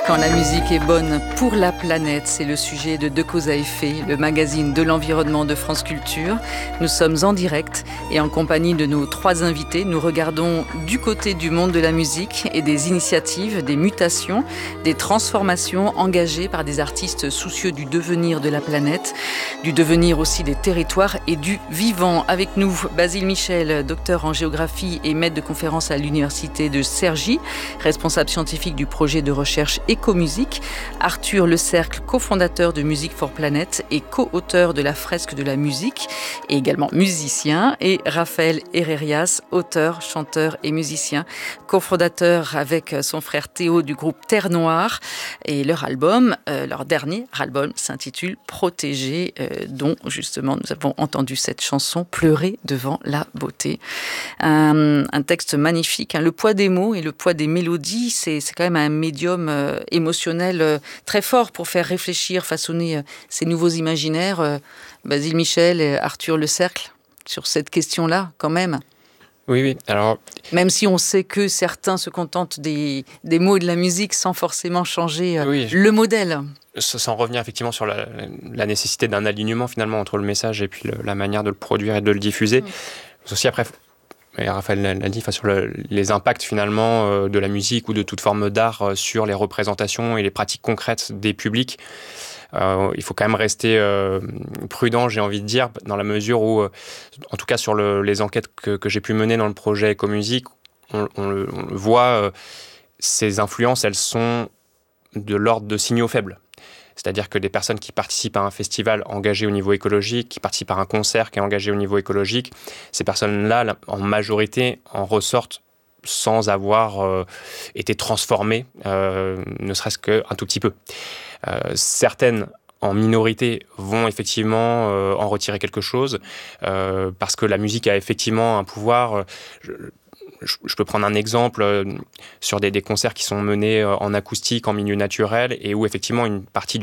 Quand la musique est bonne pour la planète, c'est le sujet de Deux causes à effet, le magazine de l'environnement de France Culture. Nous sommes en direct et en compagnie de nos trois invités. Nous regardons du côté du monde de la musique et des initiatives, des mutations, des transformations engagées par des artistes soucieux du devenir de la planète, du devenir aussi des territoires et du vivant. Avec nous, Basile Michel, docteur en géographie et maître de conférences à l'université de Cergy, responsable scientifique du projet de recherche Écomusique, Arthur Le Cercle, cofondateur de Music for Planet et co-auteur de la fresque de la musique et également musicien, et Raphaël Herrerias, auteur, chanteur et musicien, cofondateur avec son frère Théo du groupe Terre Noire, et leur dernier album s'intitule Protégé, dont justement nous avons entendu cette chanson Pleurer devant la beauté. Un texte magnifique, le poids des mots et le poids des mélodies, c'est quand même un médium émotionnel très fort pour faire réfléchir, façonner ces nouveaux imaginaires. Basile Michel et Arthur Le Cercle, sur cette question-là, quand même. Oui. Alors, même si on sait que certains se contentent des mots et de la musique sans forcément changer le modèle. Sans revenir effectivement sur la nécessité d'un alignement finalement entre le message et puis la manière de le produire et de le diffuser. Aussi après, et Raphaël l'a dit, sur les impacts finalement de la musique ou de toute forme d'art sur les représentations et les pratiques concrètes des publics. Il faut quand même rester prudent, j'ai envie de dire, dans la mesure où, en tout cas sur les enquêtes que j'ai pu mener dans le projet Écomusique, on le voit, ces influences, elles sont de l'ordre de signaux faibles. C'est-à-dire que des personnes qui participent à un festival engagé au niveau écologique, qui participent à un concert qui est engagé au niveau écologique, ces personnes-là, en majorité, en ressortent sans avoir été transformées, ne serait-ce qu'un tout petit peu. Certaines, en minorité, vont effectivement en retirer quelque chose, parce que la musique a effectivement un pouvoir. Je peux prendre un exemple sur des concerts qui sont menés en acoustique, en milieu naturel, et où effectivement une partie